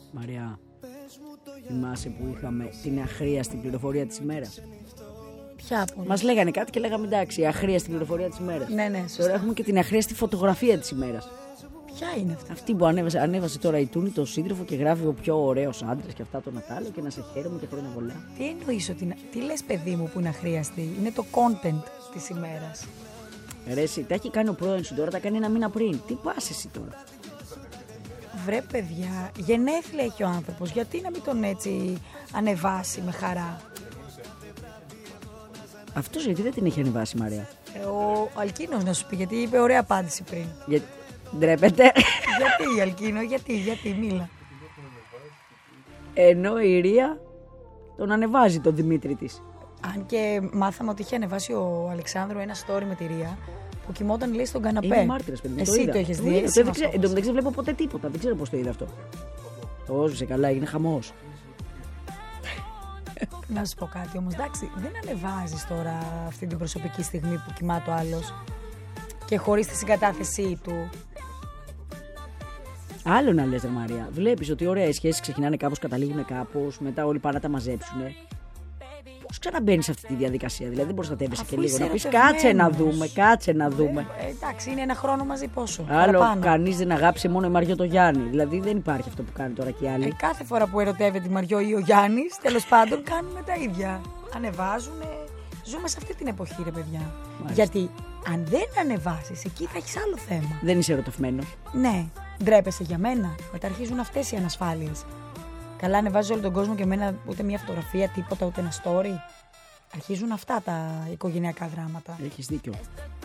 Μαριά, θυμάσαι που είχαμε την αχρίαστη πληροφορία της ημέρας? Ποια από? Μας λέγανε κάτι και λέγαμε εντάξει, αχρίαστη πληροφορία της ημέρας. Ναι, Τώρα έχουμε και την αχρίαστη φωτογραφία της ημέρας. Ποια είναι αυτή? Αυτή που ανέβασε τώρα η Τούνη το σύντροφο και γράφει ο πιο ωραίος άντρας και αυτά το Νατάλο και να σε χαίρομαι και χρόνια πολλά. Τι εννοείς ότι. Τι λες, παιδί μου, που είναι αχρίαστη? Είναι το content της ημέρας. Ρε, εσύ, τα έχει κάνει ο πρώην σου τώρα, τα κάνει ένα μήνα πριν. Τι πας εσύ τώρα? Βρε, παιδιά, γενέθλια έχει ο άνθρωπος. Γιατί να μην τον έτσι ανεβάσει με χαρά? Αυτός γιατί δεν την έχει ανεβάσει, Μαρία? Ο Αλκίνος να σου πει, γιατί είπε ωραία απάντηση πριν. Ντρέπεται. Γιατί, Αλκίνο, γιατί, μίλα. Ενώ η Ρία τον ανεβάζει τον Δημήτρη της. Αν και μάθαμε ότι είχε ανεβάσει ο Αλεξάνδρου ένα story με τη Ρία που κοιμόταν, λέει, στον καναπέ. Είναι μάρτυρας, παιδί. Εσύ το έχεις δει? Εν τω μεταξύ δεν βλέπω ποτέ τίποτα. Δεν ξέρω πώς το είδα αυτό. Το όζησε καλά, έγινε χαμός. Να σου πω κάτι όμως, εντάξει, δεν ανεβάζεις τώρα αυτή την προσωπική στιγμή που κοιμάται ο άλλος και χωρίς τη συγκατάθεσή του. Άλλο να λες, ρε Μαρία. Βλέπεις ότι ωραία οι σχέσεις ξεκινάνε κάπως, καταλήγουν κάπως, μετά όλοι πάνε να τα μαζέψουνε. Πώς ξαναμπαίνεις σε αυτή τη διαδικασία? Δηλαδή δεν προστατεύεσαι και λίγο να πεις κάτσε να δούμε. Εντάξει, είναι ένα χρόνο μαζί, πόσο? Άλλο, κανείς δεν αγάπησε μόνο η Μαριό το Γιάννη. Δηλαδή δεν υπάρχει αυτό που κάνει τώρα και οι άλλοι. Κάθε φορά που ερωτεύεται η Μαριό ή ο Γιάννης, τέλος πάντων κάνουμε τα ίδια. Ανεβάζουνε. Ζούμε σε αυτή την εποχή, ρε παιδιά. Μάλιστα. Γιατί αν δεν ανεβάσεις, εκεί θα έχεις άλλο θέμα. Δεν είσαι ερωτευμένος. Ναι, ντρέπεσαι για μένα. Μετά αρχίζουν αυτές οι ανασφάλειες. Καλά, ανεβάζει όλο τον κόσμο και εμένα ούτε μια φωτογραφία, τίποτα, ούτε ένα story. Αρχίζουν αυτά τα οικογενειακά δράματα. Έχεις δίκιο.